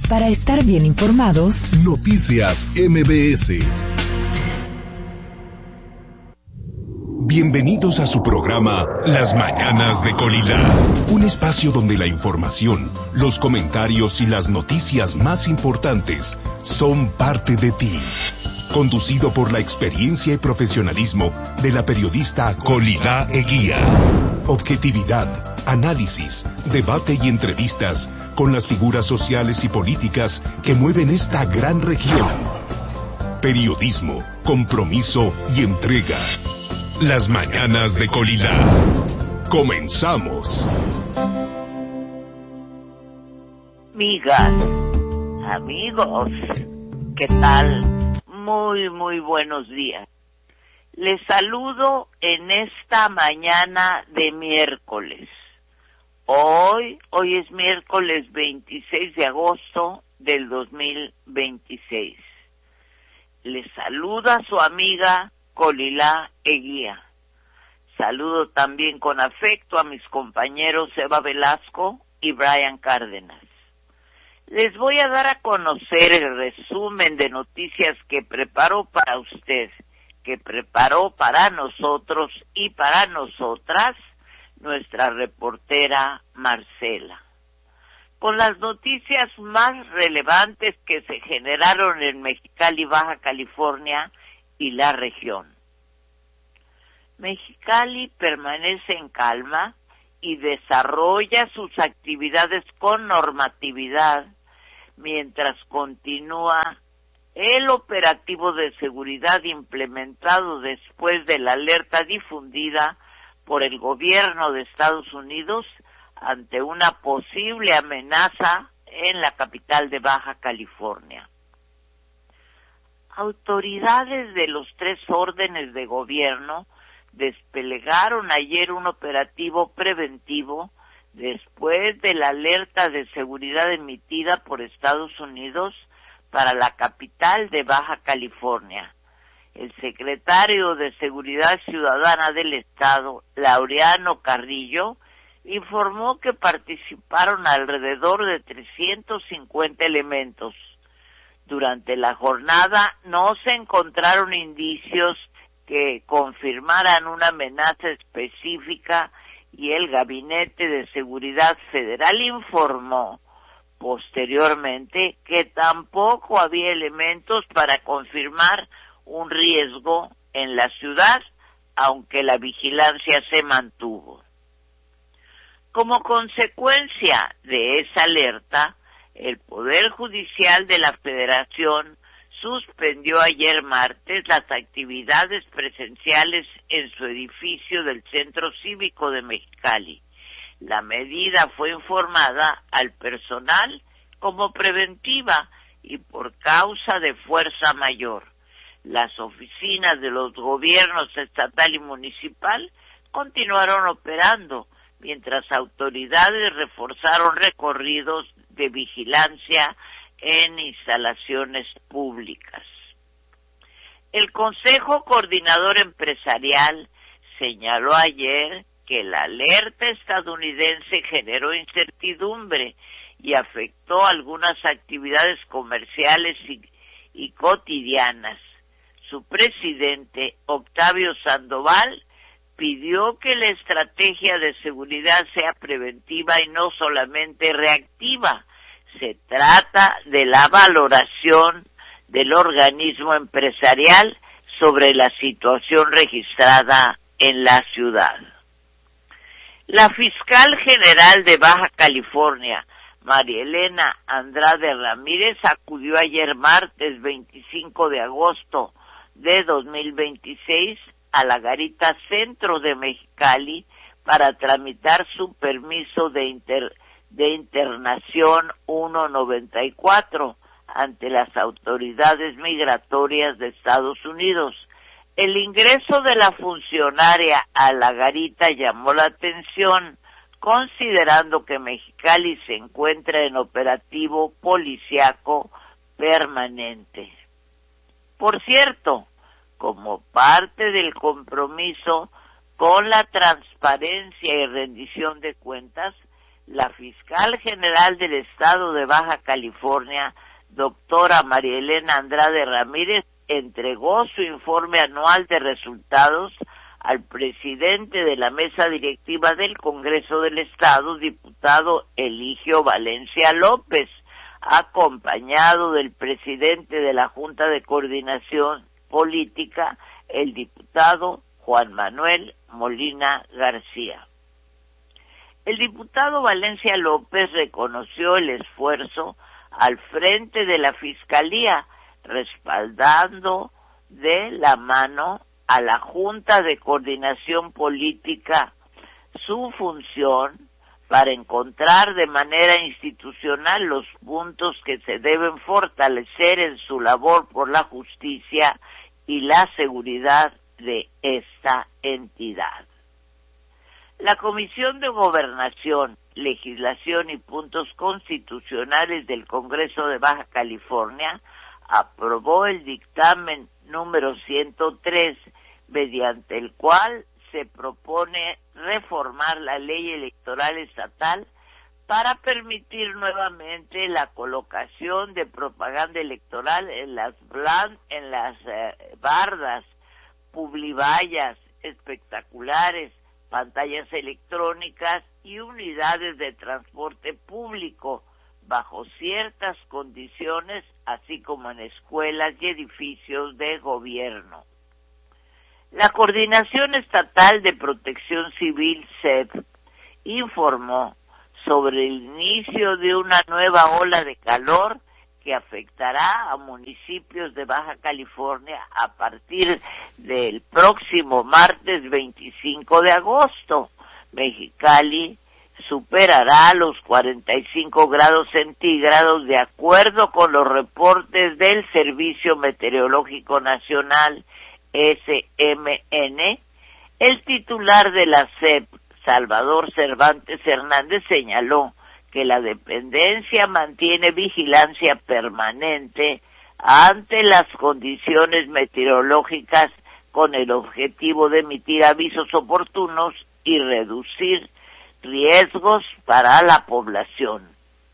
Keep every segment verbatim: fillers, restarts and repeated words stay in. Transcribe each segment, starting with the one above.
Para estar bien informados, Noticias M B S. Bienvenidos a su programa Las Mañanas de Colila, un espacio donde la información, los comentarios y las noticias más importantes son parte de ti. Conducido por la experiencia y profesionalismo de la periodista Colila Eguía. Objetividad, análisis, debate y entrevistas con las figuras sociales y políticas que mueven esta gran región. Periodismo, compromiso y entrega. Las Mañanas de Colila. Comenzamos. Amigas, amigos, ¿qué tal? Muy, muy buenos días. Les saludo en esta mañana de miércoles. Hoy, hoy es miércoles veintiséis de agosto del dos mil veintiséis. Les saluda su amiga Colila Eguía. Saludo también con afecto a mis compañeros Eva Velasco y Brian Cárdenas. Les voy a dar a conocer el resumen de noticias que preparó para usted, que preparó para nosotros y para nosotras nuestra reportera Marcela. Con las noticias más relevantes que se generaron en Mexicali, Baja California y la región. Mexicali permanece en calma y desarrolla sus actividades con normatividad mientras continúa el operativo de seguridad implementado después de la alerta difundida por el gobierno de Estados Unidos ante una posible amenaza en la capital de Baja California. Autoridades de los tres órdenes de gobierno desplegaron ayer un operativo preventivo después de la alerta de seguridad emitida por Estados Unidos para la capital de Baja California. El secretario de Seguridad Ciudadana del Estado, Laureano Carrillo, informó que participaron alrededor de trescientos cincuenta elementos. Durante la jornada no se encontraron indicios que confirmaran una amenaza específica y el Gabinete de Seguridad Federal informó posteriormente que tampoco había elementos para confirmar un riesgo en la ciudad, aunque la vigilancia se mantuvo. Como consecuencia de esa alerta, el Poder Judicial de la Federación suspendió ayer martes las actividades presenciales en su edificio del Centro Cívico de Mexicali. La medida fue informada al personal como preventiva y por causa de fuerza mayor. Las oficinas de los gobiernos estatal y municipal continuaron operando, mientras autoridades reforzaron recorridos de vigilancia en instalaciones públicas. El Consejo Coordinador Empresarial señaló ayer que la alerta estadounidense generó incertidumbre y afectó algunas actividades comerciales y, y cotidianas. Su presidente, Octavio Sandoval, pidió que la estrategia de seguridad sea preventiva y no solamente reactiva. Se trata de la valoración del organismo empresarial sobre la situación registrada en la ciudad. La fiscal general de Baja California, María Elena Andrade Ramírez, acudió ayer martes veinticinco de agosto de dos mil veintiséis a la Garita Centro de Mexicali para tramitar su permiso de, inter, de internación ciento noventa y cuatro ante las autoridades migratorias de Estados Unidos. El ingreso de la funcionaria a la garita llamó la atención, considerando que Mexicali se encuentra en operativo policiaco permanente. Por cierto, como parte del compromiso con la transparencia y rendición de cuentas, la fiscal general del estado de Baja California, doctora María Elena Andrade Ramírez, entregó su informe anual de resultados al presidente de la mesa directiva del Congreso del Estado, diputado Eligio Valencia López, acompañado del presidente de la Junta de Coordinación Política, el diputado Juan Manuel Molina García. El diputado Valencia López reconoció el esfuerzo al frente de la Fiscalía, respaldando de la mano a la Junta de Coordinación Política su función para encontrar de manera institucional los puntos que se deben fortalecer en su labor por la justicia y la seguridad de esta entidad. La Comisión de Gobernación, Legislación y Puntos Constitucionales del Congreso de Baja California aprobó el dictamen número ciento tres, mediante el cual se propone reformar la ley electoral estatal para permitir nuevamente la colocación de propaganda electoral en las blan- en las eh, bardas, publivallas espectaculares, pantallas electrónicas y unidades de transporte público bajo ciertas condiciones, así como en escuelas y edificios de gobierno. La Coordinación Estatal de Protección Civil, C E P, informó sobre el inicio de una nueva ola de calor que afectará a municipios de Baja California a partir del próximo martes veinticinco de agosto. Mexicali superará los cuarenta y cinco grados centígrados de acuerdo con los reportes del Servicio Meteorológico Nacional, S M N. El titular de la C E P, Salvador Cervantes Hernández, señaló que la dependencia mantiene vigilancia permanente ante las condiciones meteorológicas con el objetivo de emitir avisos oportunos y reducir riesgos para la población.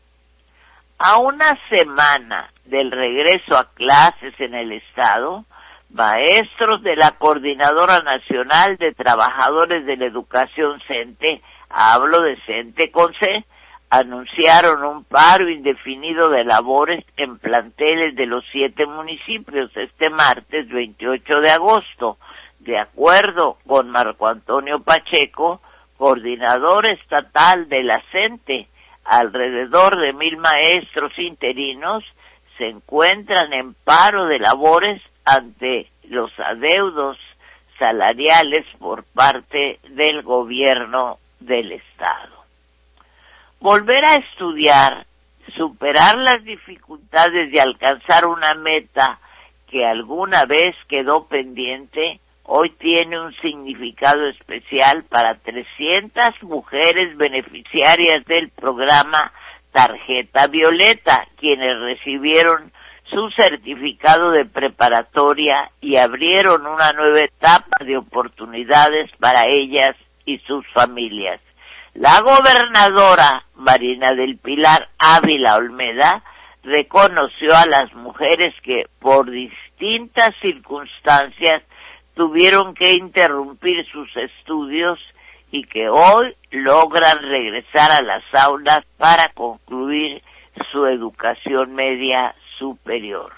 A una semana del regreso a clases en el estado, maestros de la Coordinadora Nacional de Trabajadores de la Educación CENTE, hablo de CENTE con C, anunciaron un paro indefinido de labores en planteles de los siete municipios este martes veintiocho de agosto. De acuerdo con Marco Antonio Pacheco, coordinador estatal de la CENTE, alrededor de mil maestros interinos se encuentran en paro de labores ante los adeudos salariales por parte del gobierno del estado. Volver a estudiar, superar las dificultades de alcanzar una meta que alguna vez quedó pendiente, hoy tiene un significado especial para trescientas mujeres beneficiarias del programa Tarjeta Violeta, quienes recibieron su certificado de preparatoria y abrieron una nueva etapa de oportunidades para ellas y sus familias. La gobernadora Marina del Pilar Ávila Olmeda reconoció a las mujeres que por distintas circunstancias tuvieron que interrumpir sus estudios y que hoy logran regresar a las aulas para concluir su educación media superior.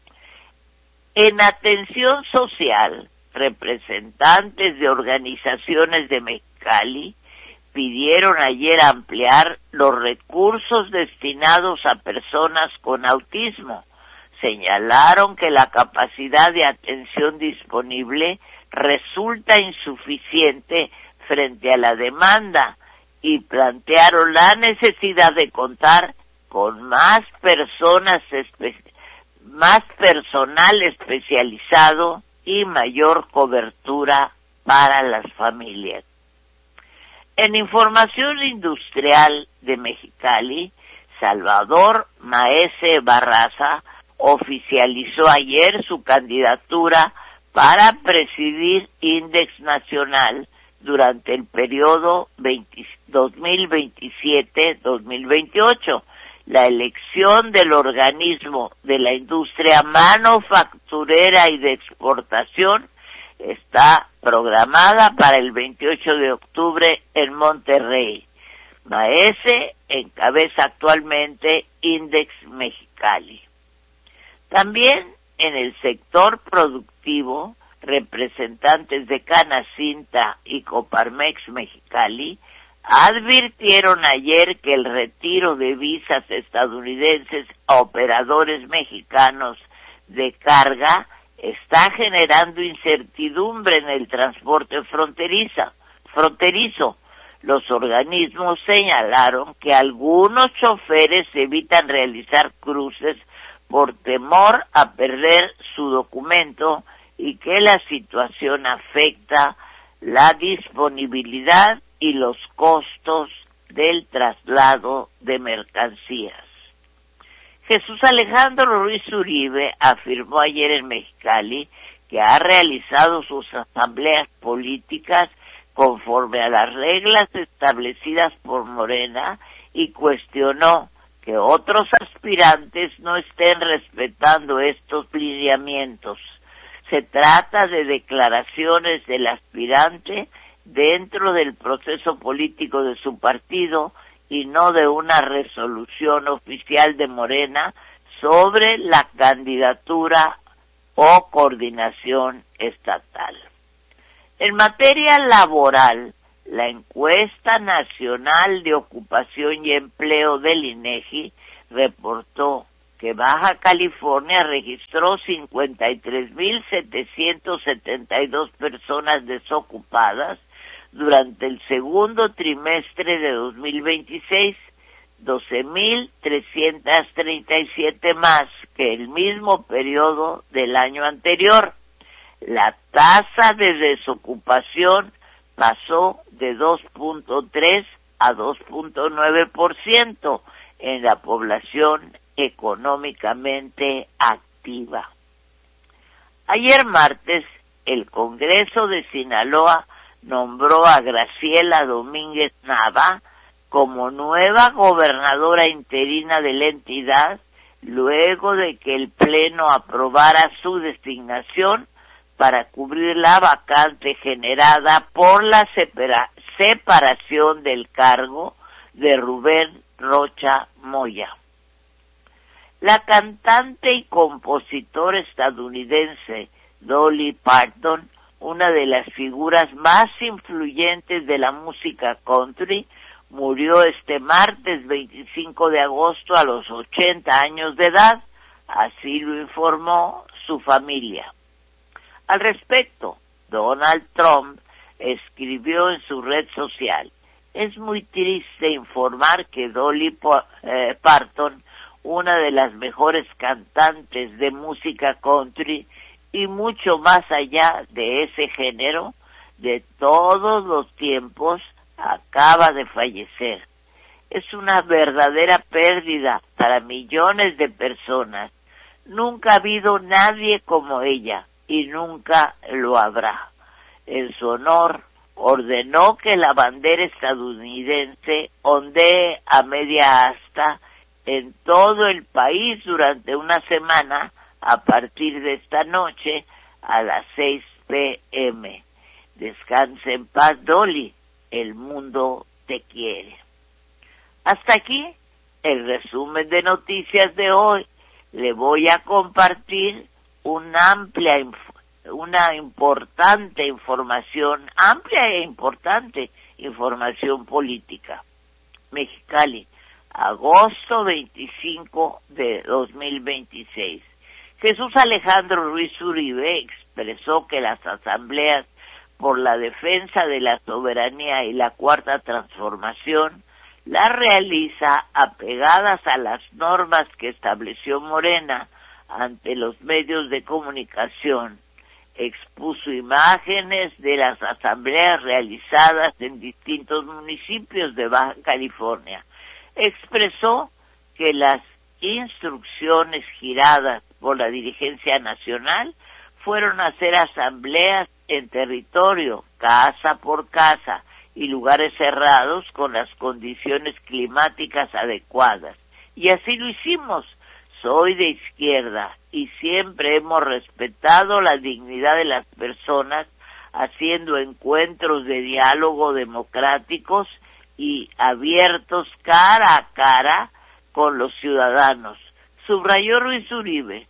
En atención social, representantes de organizaciones de Mexicali pidieron ayer ampliar los recursos destinados a personas con autismo. Señalaron que la capacidad de atención disponible resulta insuficiente frente a la demanda y plantearon la necesidad de contar con más personas, espe- más personal especializado y mayor cobertura para las familias. En información industrial de Mexicali, Salvador Maese Barraza oficializó ayer su candidatura para presidir Index Nacional durante el periodo dos mil veintisiete a dos mil veintiocho. La elección del organismo de la industria manufacturera y de exportación está programada para el veintiocho de octubre en Monterrey. Maese encabeza actualmente Index Mexicali. También en el sector productivo, representantes de Canacinta y Coparmex Mexicali advirtieron ayer que el retiro de visas estadounidenses a operadores mexicanos de carga está generando incertidumbre en el transporte fronteriza, fronterizo. Los organismos señalaron que algunos choferes evitan realizar cruces por temor a perder su documento y que la situación afecta la disponibilidad y los costos del traslado de mercancías. Jesús Alejandro Ruiz Uribe afirmó ayer en Mexicali que ha realizado sus asambleas políticas conforme a las reglas establecidas por Morena y cuestionó que otros aspirantes no estén respetando estos lineamientos. Se trata de declaraciones del aspirante dentro del proceso político de su partido y no de una resolución oficial de Morena sobre la candidatura o coordinación estatal. En materia laboral, la encuesta nacional de ocupación y empleo del INEGI reportó que Baja California registró cincuenta y tres mil setecientos setenta y dos personas desocupadas durante el segundo trimestre de dos mil veintiséis, doce mil trescientos treinta y siete más que el mismo periodo del año anterior. La tasa de desocupación pasó de dos punto tres a dos punto nueve por ciento en la población económicamente activa. Ayer martes, el Congreso de Sinaloa nombró a Graciela Domínguez Nava como nueva gobernadora interina de la entidad, luego de que el Pleno aprobara su designación para cubrir la vacante generada por la separa- separación del cargo de Rubén Rocha Moya. La cantante y compositora estadounidense Dolly Parton, una de las figuras más influyentes de la música country, murió este martes veinticinco de agosto a los ochenta años de edad, así lo informó su familia. Al respecto, Donald Trump escribió en su red social: es muy triste informar que Dolly Parton, una de las mejores cantantes de música country y mucho más allá de ese género, de todos los tiempos, acaba de fallecer. Es una verdadera pérdida para millones de personas. Nunca ha habido nadie como ella y nunca lo habrá. En su honor, ordenó que la bandera estadounidense ondee a media asta en todo el país durante una semana a partir de esta noche a las seis pe eme. Descanse en paz, Dolly. El mundo te quiere. Hasta aquí el resumen de noticias de hoy. Le voy a compartir una amplia, una importante información, amplia e importante información política. Mexicali, agosto veinticinco de dos mil veintiséis. Jesús Alejandro Ruiz Uribe expresó que las asambleas por la defensa de la soberanía y la cuarta transformación las realiza apegadas a las normas que estableció Morena ante los medios de comunicación. Expuso imágenes de las asambleas realizadas en distintos municipios de Baja California. Expresó que las instrucciones giradas por la dirigencia nacional fueron a hacer asambleas en territorio, casa por casa, y lugares cerrados con las condiciones climáticas adecuadas. Y así lo hicimos. Soy de izquierda y siempre hemos respetado la dignidad de las personas, haciendo encuentros de diálogo democráticos y abiertos cara a cara con los ciudadanos. Subrayó Ruiz Uribe.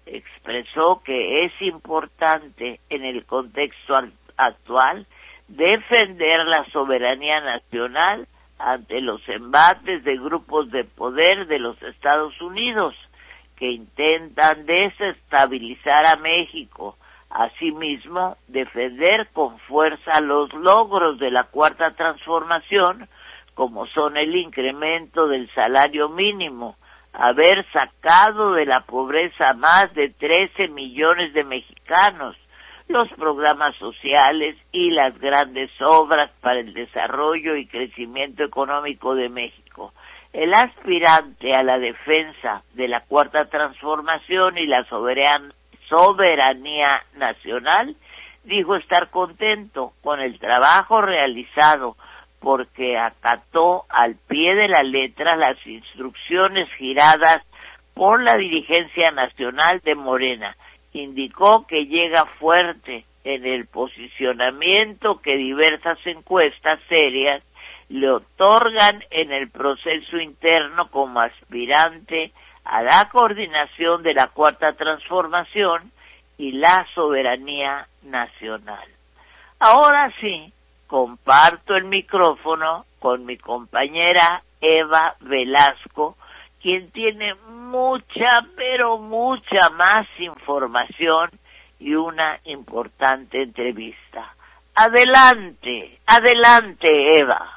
Expresó que es importante en el contexto actual defender la soberanía nacional ante los embates de grupos de poder de los Estados Unidos que intentan desestabilizar a México. Asimismo, defender con fuerza los logros de la Cuarta Transformación, como son el incremento del salario mínimo, haber sacado de la pobreza a más de trece millones de mexicanos, los programas sociales y las grandes obras para el desarrollo y crecimiento económico de México. El aspirante a la defensa de la Cuarta Transformación y la soberan- soberanía nacional dijo estar contento con el trabajo realizado porque acató al pie de la letra las instrucciones giradas por la dirigencia nacional de Morena. Indicó que llega fuerte en el posicionamiento que diversas encuestas serias le otorgan en el proceso interno como aspirante a la coordinación de la Cuarta Transformación y la soberanía nacional. Ahora sí, comparto el micrófono con mi compañera Eva Velasco, quien tiene mucha, pero mucha más información y una importante entrevista. Adelante, adelante, Eva.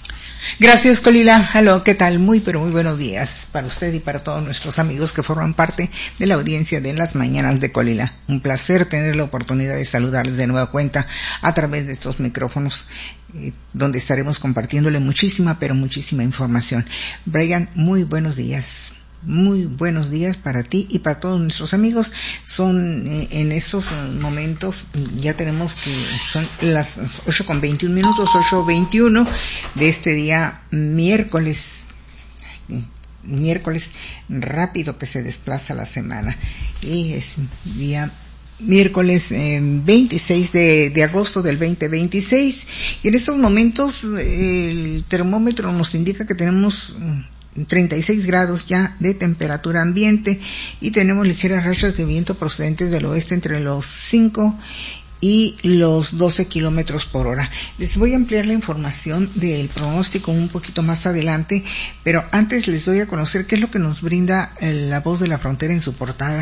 Gracias, Colila. Aló, ¿qué tal? Muy, pero muy buenos días para usted y para todos nuestros amigos que forman parte de la audiencia de las mañanas de Colila. Un placer tener la oportunidad de saludarles de nueva cuenta a través de estos micrófonos, eh, donde estaremos compartiéndole muchísima, pero muchísima información. Brian, muy buenos días. Muy buenos días para ti y para todos nuestros amigos. Son eh, en estos momentos, ya tenemos que son las ocho con veintiún minutos, ocho veintiuno de este día miércoles, miércoles rápido que se desplaza la semana, y es día miércoles eh, veintiséis de, de agosto del veinte veintiséis, y en estos momentos eh, el termómetro nos indica que tenemos treinta y seis grados ya de temperatura ambiente y tenemos ligeras rachas de viento procedentes del oeste entre los cinco y los doce kilómetros por hora. Les voy a ampliar la información del pronóstico un poquito más adelante, pero antes les doy a conocer qué es lo que nos brinda La Voz de la Frontera en su portada.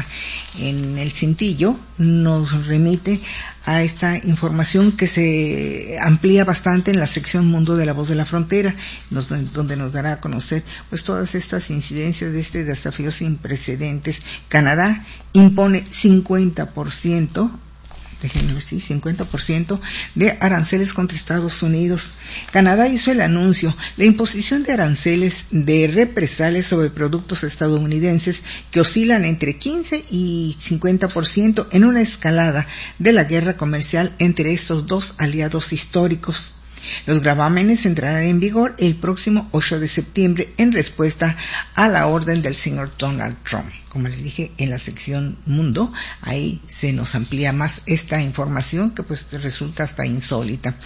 En el cintillo nos remite a esta información que se amplía bastante en la sección Mundo de La Voz de la Frontera, nos, donde nos dará a conocer pues todas estas incidencias de este desafío sin precedentes. Canadá impone cincuenta por ciento déjenme ver, sí, cincuenta por ciento de aranceles contra Estados Unidos. Canadá hizo el anuncio, la imposición de aranceles de represalias sobre productos estadounidenses que oscilan entre quince y cincuenta por ciento en una escalada de la guerra comercial entre estos dos aliados históricos. Los gravámenes entrarán en vigor el próximo ocho de septiembre en respuesta a la orden del señor Donald Trump. Como les dije en la sección Mundo, ahí se nos amplía más esta información que pues resulta hasta insólita.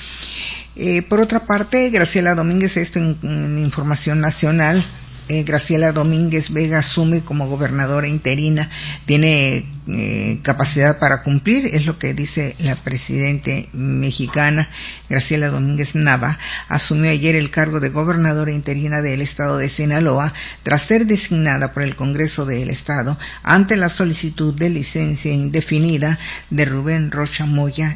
Eh, por otra parte, Graciela Domínguez, esto en, en información nacional, Eh, Graciela Domínguez Vega asume como gobernadora interina, tiene eh, capacidad para cumplir, es lo que dice la presidente mexicana. Graciela Domínguez Nava asumió ayer el cargo de gobernadora interina del estado de Sinaloa tras ser designada por el Congreso del Estado ante la solicitud de licencia indefinida de Rubén Rocha Moya.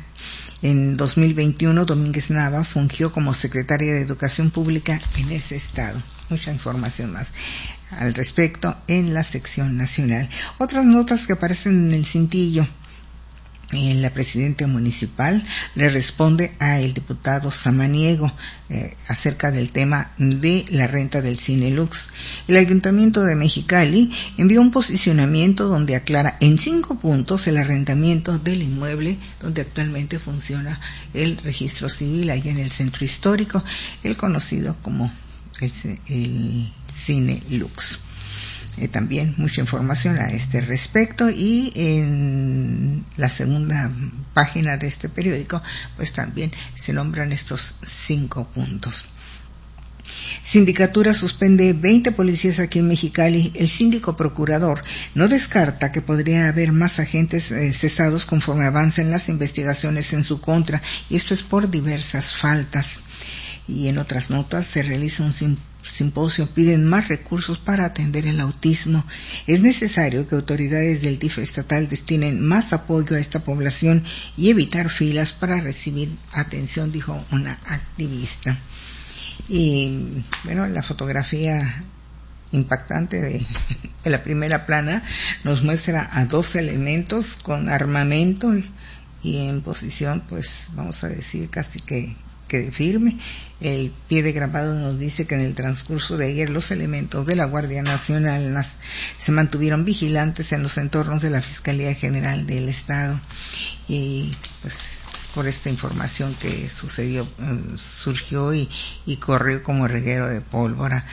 En dos mil veintiuno, Domínguez Nava fungió como secretaria de Educación Pública en ese estado. Mucha información más al respecto en la sección nacional. Otras notas que aparecen en el cintillo. Eh, la presidenta municipal le responde a el diputado Samaniego eh, acerca del tema de la renta del Cine Lux. El Ayuntamiento de Mexicali envió un posicionamiento donde aclara en cinco puntos el arrendamiento del inmueble donde actualmente funciona el registro civil allá en el centro histórico, el conocido como el, el Cine Lux. Eh, también mucha información a este respecto, y en la segunda página de este periódico pues también se nombran estos cinco puntos. Sindicatura suspende veinte policías aquí en Mexicali. El síndico procurador no descarta que podría haber más agentes eh, cesados conforme avancen las investigaciones en su contra, y esto es por diversas faltas. Y en otras notas se realiza un simposio, piden más recursos para atender el autismo. Es necesario que autoridades del D I F estatal destinen más apoyo a esta población y evitar filas para recibir atención, dijo una activista. Y bueno, la fotografía impactante de, de la primera plana nos muestra a dos elementos con armamento y, y en posición, pues vamos a decir casi que que firme. El pie de grabado nos dice que en el transcurso de ayer los elementos de la Guardia Nacional las, se mantuvieron vigilantes en los entornos de la Fiscalía General del Estado, y pues por esta información que sucedió, surgió y, y corrió como reguero de pólvora.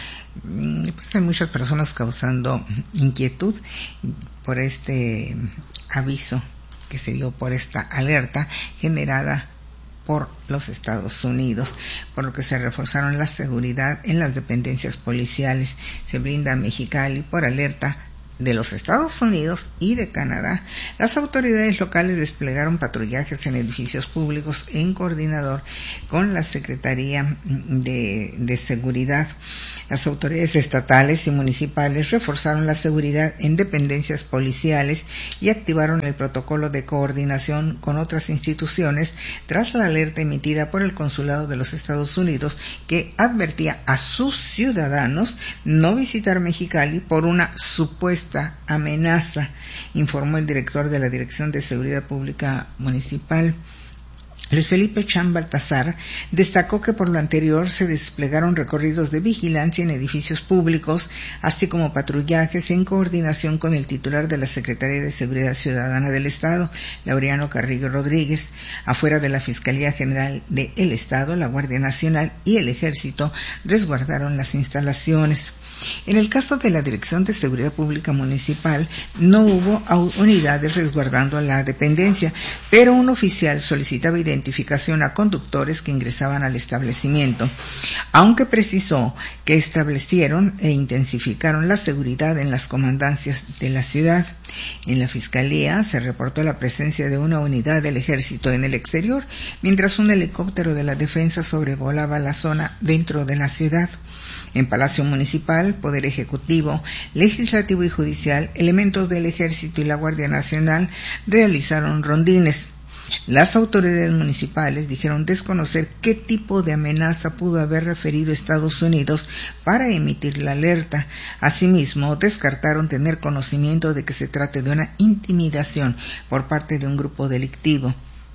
Pues hay muchas personas causando inquietud por este aviso que se dio, por esta alerta generada por los Estados Unidos, por lo que se reforzaron la seguridad en las dependencias policiales. Se brinda a Mexicali por alerta de los Estados Unidos y de Canadá. Las autoridades locales desplegaron patrullajes en edificios públicos en coordinador con la Secretaría de, de Seguridad. Las autoridades estatales y municipales reforzaron la seguridad en dependencias policiales y activaron el protocolo de coordinación con otras instituciones tras la alerta emitida por el Consulado de los Estados Unidos, que advertía a sus ciudadanos no visitar Mexicali por una supuesta amenaza, informó el director de la Dirección de Seguridad Pública Municipal. Luis Felipe Chan Baltasar destacó que por lo anterior se desplegaron recorridos de vigilancia en edificios públicos, así como patrullajes en coordinación con el titular de la Secretaría de Seguridad Ciudadana del Estado, Laureano Carrillo Rodríguez. Afuera de la Fiscalía General del Estado, la Guardia Nacional y el Ejército resguardaron las instalaciones. En el caso de la Dirección de Seguridad Pública Municipal, no hubo unidades resguardando a la dependencia, pero un oficial solicitaba identificación a conductores que ingresaban al establecimiento, aunque precisó que establecieron e intensificaron la seguridad en las comandancias de la ciudad. En la Fiscalía se reportó la presencia de una unidad del Ejército en el exterior, mientras un helicóptero de la Defensa sobrevolaba la zona dentro de la ciudad. En Palacio Municipal, Poder Ejecutivo, Legislativo y Judicial, elementos del Ejército y la Guardia Nacional realizaron rondines. Las autoridades municipales dijeron desconocer qué tipo de amenaza pudo haber referido Estados Unidos para emitir la alerta. Asimismo, descartaron tener conocimiento de que se trate de una intimidación por parte de un grupo delictivo.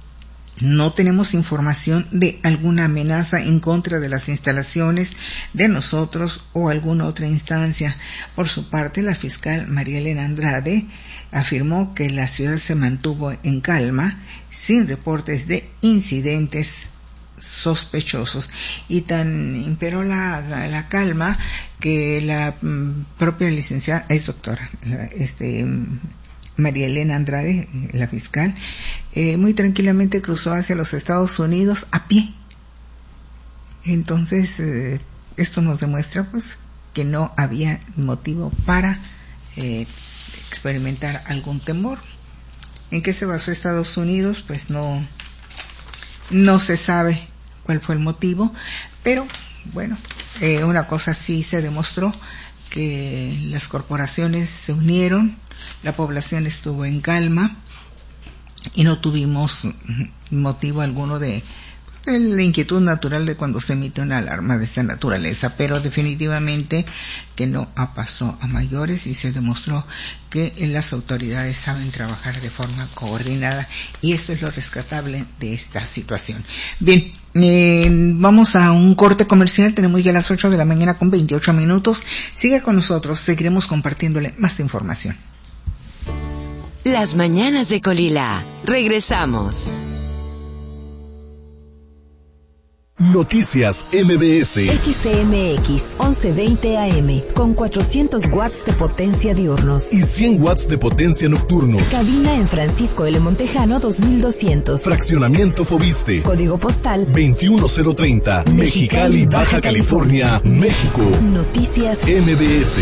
No tenemos información de alguna amenaza en contra de las instalaciones de nosotros o alguna otra instancia. Por su parte, la fiscal María Elena Andrade afirmó que la ciudad se mantuvo en calma, sin reportes de incidentes sospechosos, y tan imperó la, la calma que la propia licenciada, es doctora, este... María Elena Andrade, la fiscal, eh, muy tranquilamente cruzó hacia los Estados Unidos a pie. Entonces, eh, esto nos demuestra pues que no había motivo para eh, experimentar algún temor. ¿En qué se basó Estados Unidos? Pues no, no se sabe cuál fue el motivo, pero bueno, eh, una cosa sí se demostró, que las corporaciones se unieron, la población estuvo en calma y no tuvimos motivo alguno de, la inquietud natural de cuando se emite una alarma de esta naturaleza, pero definitivamente que no pasó a mayores y se demostró que las autoridades saben trabajar de forma coordinada y esto es lo rescatable de esta situación. Bien, eh, vamos a un corte comercial, tenemos ya las ocho de la mañana con veintiocho minutos. Siga con nosotros, seguiremos compartiéndole más información. Las mañanas de Colila, regresamos. Noticias M B S. X C M X once veinte A M con cuatrocientos watts de potencia diurnos y cien watts de potencia nocturnos. Cabina en Francisco L. Montejano dos mil doscientos. Fraccionamiento Fobiste. Código postal veintiuno cero treinta. Mexicali, Baja California, México. Noticias M B S.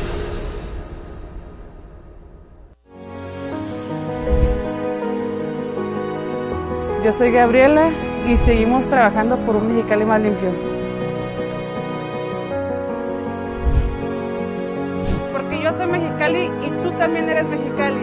Yo soy Gabriela y seguimos trabajando por un Mexicali más limpio. Porque yo soy Mexicali y tú también eres Mexicali.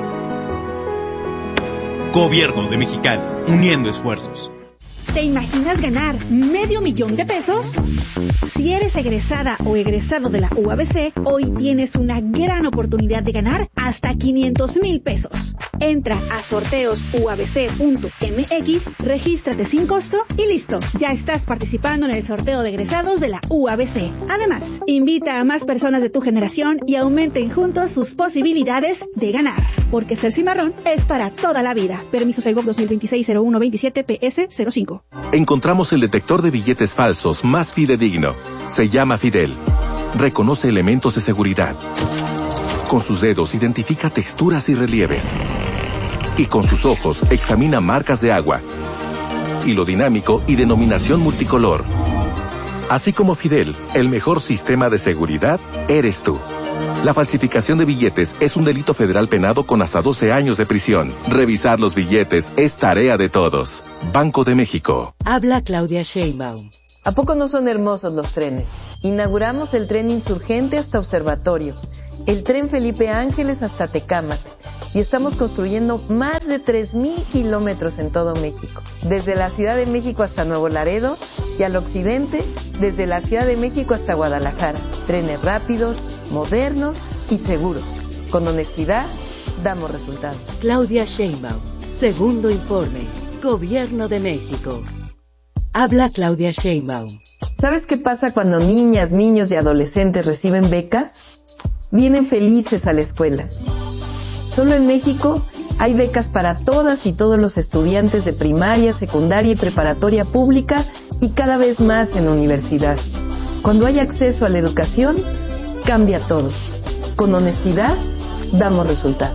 Gobierno de Mexicali, uniendo esfuerzos. ¿Te imaginas ganar medio millón de pesos? Si eres egresada o egresado de la U A B C, hoy tienes una gran oportunidad de ganar hasta quinientos mil pesos. Entra a sorteos u a b c punto m x, regístrate sin costo y listo. Ya estás participando en el sorteo de egresados de la U A B C. Además, invita a más personas de tu generación y aumenten juntos sus posibilidades de ganar. Porque ser cimarrón es para toda la vida. Permiso Segov dos mil veintiséis cero uno veintisiete P S cero cinco. Encontramos el detector de billetes falsos más fidedigno. Se llama Fidel. Reconoce elementos de seguridad. Con sus dedos identifica texturas y relieves. Y con sus ojos examina marcas de agua. Hilo dinámico y denominación multicolor. Así como Fidel, el mejor sistema de seguridad eres tú. La falsificación de billetes es un delito federal penado con hasta doce años de prisión. Revisar los billetes es tarea de todos. Banco de México. Habla Claudia Sheinbaum. ¿A poco no son hermosos los trenes? Inauguramos el tren Insurgente hasta Observatorio, el tren Felipe Ángeles hasta Tecámac, y estamos construyendo más de tres mil kilómetros en todo México, desde la Ciudad de México hasta Nuevo Laredo y al occidente, desde la Ciudad de México hasta Guadalajara. Trenes rápidos, modernos y seguros. Con honestidad, damos resultados. Claudia Sheinbaum, segundo informe, Gobierno de México. Habla Claudia Sheinbaum. ¿Sabes qué pasa cuando niñas, niños y adolescentes reciben becas? Vienen felices a la escuela. Solo en México hay becas para todas y todos los estudiantes de primaria, secundaria y preparatoria pública y cada vez más en universidad. Cuando hay acceso a la educación, cambia todo. Con honestidad, damos resultados.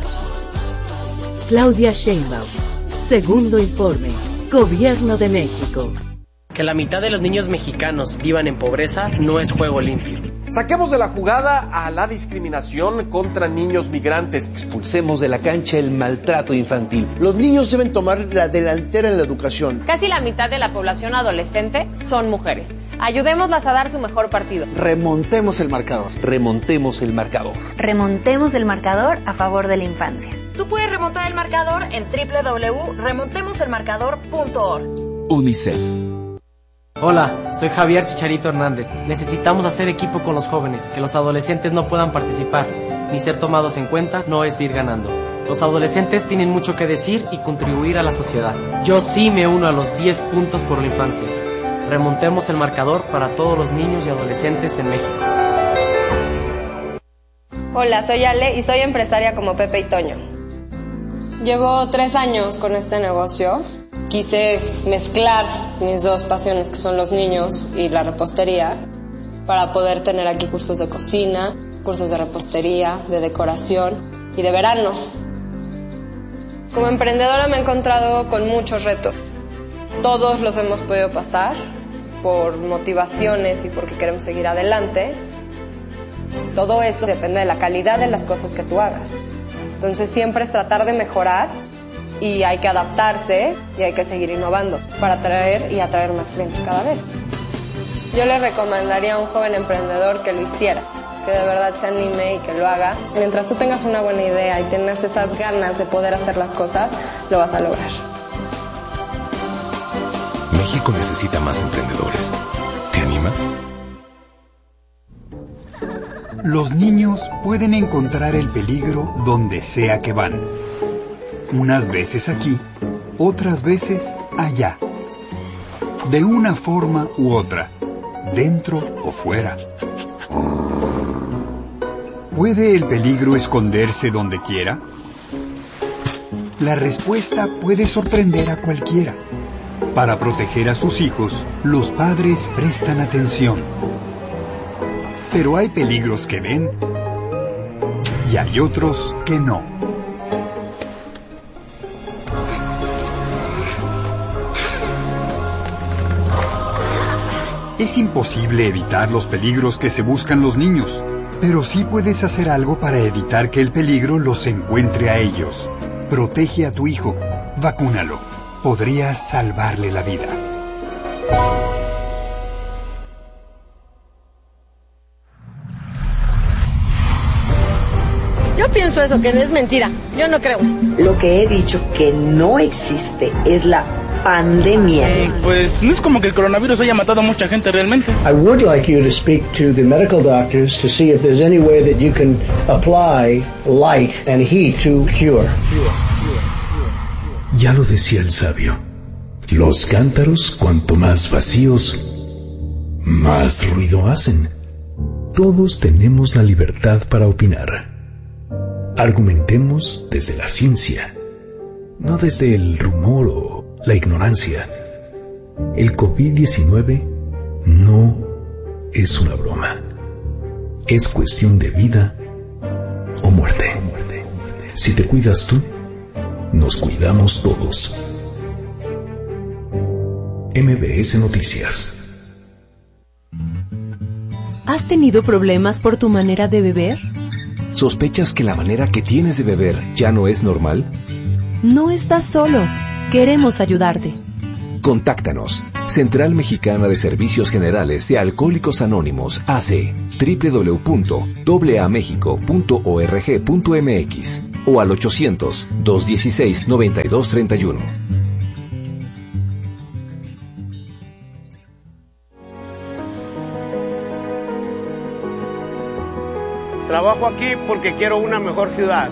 Claudia Sheinbaum, segundo informe, Gobierno de México. Que la mitad de los niños mexicanos vivan en pobreza no es juego limpio. Saquemos de la jugada a la discriminación contra niños migrantes. Expulsemos de la cancha el maltrato infantil. Los niños deben tomar la delantera en la educación. Casi la mitad de la población adolescente son mujeres. Ayudémoslas a dar su mejor partido. Remontemos el marcador. Remontemos el marcador. Remontemos el marcador a favor de la infancia. Tú puedes remontar el marcador en doble u doble u doble u punto remontemos el marcador punto org. UNICEF. Hola, soy Javier Chicharito Hernández. Necesitamos hacer equipo con los jóvenes. Que los adolescentes no puedan participar ni ser tomados en cuenta no es ir ganando. Los adolescentes tienen mucho que decir y contribuir a la sociedad. Yo sí me uno a los diez puntos por la infancia. Remontemos el marcador para todos los niños y adolescentes en México. Hola, soy Ale y soy empresaria como Pepe y Toño. Llevo tres años con este negocio. Quise mezclar mis dos pasiones, que son los niños y la repostería, para poder tener aquí cursos de cocina, cursos de repostería, de decoración y de verano. Como emprendedora me he encontrado con muchos retos. Todos los hemos podido pasar por motivaciones y porque queremos seguir adelante. Todo esto depende de la calidad de las cosas que tú hagas. Entonces siempre es tratar de mejorar y hay que adaptarse y hay que seguir innovando para atraer y atraer más clientes cada vez. Yo le recomendaría a un joven emprendedor que lo hiciera, que de verdad se anime y que lo haga. Mientras tú tengas una buena idea y tengas esas ganas de poder hacer las cosas, lo vas a lograr. México necesita más emprendedores. ¿Te animas? Los niños pueden encontrar el peligro donde sea que van. Unas veces aquí, otras veces allá. De una forma u otra, dentro o fuera. ¿Puede el peligro esconderse donde quiera? La respuesta puede sorprender a cualquiera. Para proteger a sus hijos, los padres prestan atención. Pero hay peligros que ven y hay otros que no. Es imposible evitar los peligros que se buscan los niños, pero sí puedes hacer algo para evitar que el peligro los encuentre a ellos. Protege a tu hijo, vacúnalo. Podrías salvarle la vida. Yo pienso eso, que es mentira. Yo no creo. Lo que he dicho que no existe es la pandemia. Eh, pues no es como que el coronavirus haya matado a mucha gente realmente. I would like you to speak to the medical doctors to see if there's any way that you can apply light and heat to cure. Ya lo decía el sabio. Los cántaros, cuanto más vacíos, más ruido hacen. Todos tenemos la libertad para opinar. Argumentemos desde la ciencia, no desde el rumor o la ignorancia. El COVID diecinueve no es una broma. Es cuestión de vida o muerte. Si te cuidas tú, nos cuidamos todos. M B S Noticias. ¿Has tenido problemas por tu manera de beber? ¿Sospechas que la manera que tienes de beber ya no es normal? No estás solo. Queremos ayudarte. Contáctanos. Central Mexicana de Servicios Generales de Alcohólicos Anónimos, A C, doble u doble u doble u punto a mexico punto org punto m x o al ochocientos, dos dieciséis, noventa y dos treinta y uno. Trabajo aquí porque quiero una mejor ciudad.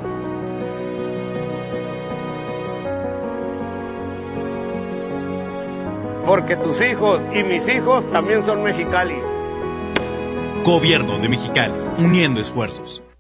Porque tus hijos y mis hijos también son Mexicali. Gobierno de Mexicali, uniendo esfuerzos.